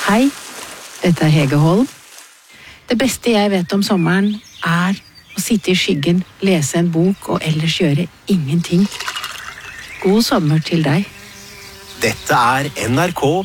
Hei, dette Hege Holm. Det beste jeg vet om sommeren å sitte i skyggen, lese en bok og ellers gjøre ingenting. God sommer til deg. Dette NRK